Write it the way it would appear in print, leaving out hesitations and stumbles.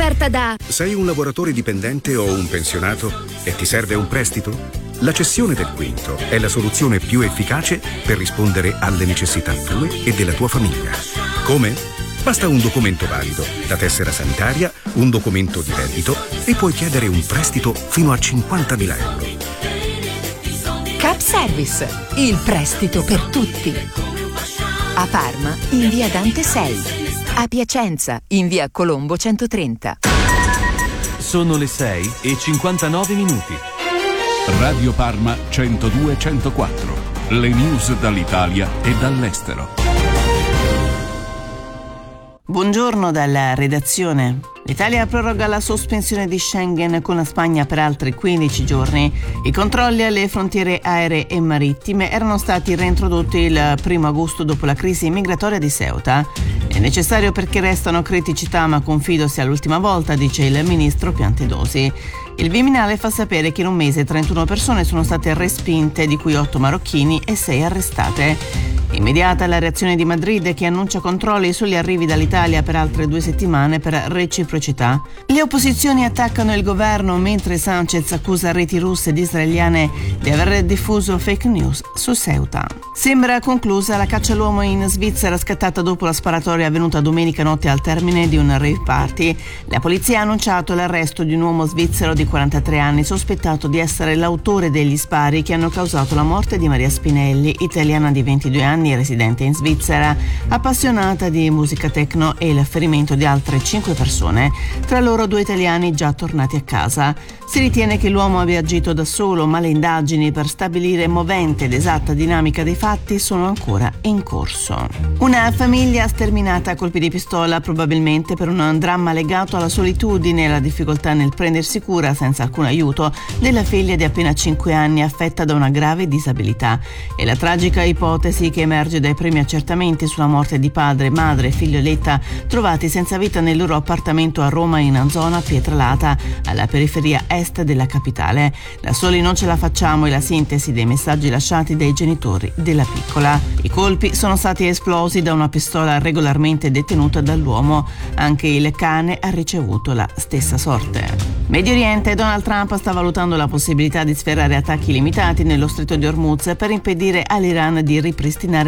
offerta da... Sei un lavoratore dipendente o un pensionato e ti serve un prestito? La cessione del quinto è la soluzione più efficace per rispondere alle necessità tue e della tua famiglia. Come? Basta un documento valido, la tessera sanitaria, un documento di reddito e puoi chiedere un prestito fino a 50.000 euro. Cap Service, il prestito per tutti. A Parma, in via Dante 6. A Piacenza, in via Colombo 130. Sono le 6:59. Radio Parma 102-104. Le news dall'Italia e dall'estero. Buongiorno dalla redazione. L'Italia proroga la sospensione di Schengen con la Spagna per altri 15 giorni. I controlli alle frontiere aeree e marittime erano stati reintrodotti il 1 agosto dopo la crisi migratoria di Ceuta. È necessario perché restano criticità, ma confido sia l'ultima volta, dice il ministro Piantedosi. Il Viminale fa sapere che in un mese 31 persone sono state respinte, di cui 8 marocchini e 6 arrestate. Immediata la reazione di Madrid, che annuncia controlli sugli arrivi dall'Italia per altre 2 settimane per reciprocità. Le opposizioni attaccano il governo mentre Sanchez accusa reti russe ed israeliane di aver diffuso fake news su Ceuta. Sembra conclusa la caccia all'uomo in Svizzera, scattata dopo la sparatoria avvenuta domenica notte al termine di un rave party. La polizia ha annunciato l'arresto di un uomo svizzero di 43 anni sospettato di essere l'autore degli spari che hanno causato la morte di Maria Spinelli, italiana di 22 anni residente in Svizzera, appassionata di musica techno, e il ferimento di altre 5 persone, tra loro 2 italiani già tornati a casa. Si ritiene che l'uomo abbia agito da solo, ma le indagini per stabilire movente ed esatta dinamica dei fatti sono ancora in corso. Una famiglia sterminata a colpi di pistola, probabilmente per un dramma legato alla solitudine e alla difficoltà nel prendersi cura, senza alcun aiuto, della figlia di appena 5 anni affetta da una grave disabilità. È la tragica ipotesi che emerge dai primi accertamenti sulla morte di padre, madre e figlioletta trovati senza vita nel loro appartamento a Roma, in zona Pietralata, alla periferia est della capitale. Da soli non ce la facciamo, è la sintesi dei messaggi lasciati dai genitori della piccola. I colpi sono stati esplosi da una pistola regolarmente detenuta dall'uomo. Anche il cane ha ricevuto la stessa sorte. Medio Oriente, Donald Trump sta valutando la possibilità di sferrare attacchi limitati nello stretto di Hormuz per impedire all'Iran di ripristinare